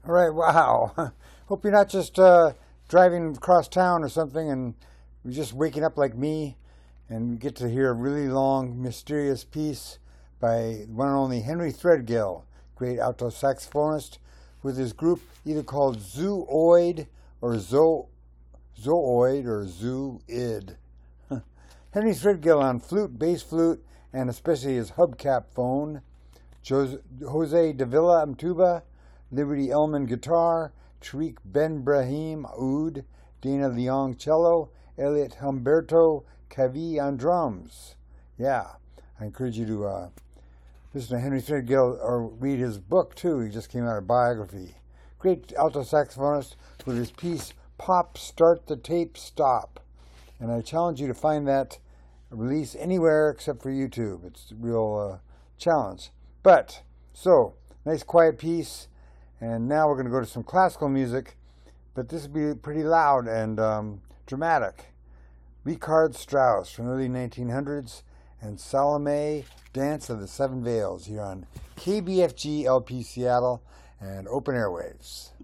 All right, wow. Hope you're not just driving across town or something and you're just waking up like me and you get to hear a really long, mysterious piece by one and only Henry Threadgill, great alto saxophonist, with his group either called Zooid or Zooid or Zoo-id. Henry Threadgill on flute, bass flute, and especially his hubcap phone. Jose Davila on tuba, Liberty Ellman guitar, Tariq Ben Brahim oud, Dana Leong cello, Elliot Humberto Cavi on drums. Yeah, I encourage you to listen to Henry Threadgill or read his book too. He just came out, a biography. Great alto saxophonist with his piece Pop Start the Tape Stop. And I challenge you to find that release anywhere except for YouTube. It's a real challenge. But, so, nice quiet piece. And now we're going to go to some classical music, but this will be pretty loud and dramatic. Richard Strauss from the early 1900s and Salome, Dance of the Seven Veils, here on KBFG LP Seattle and Open Airwaves.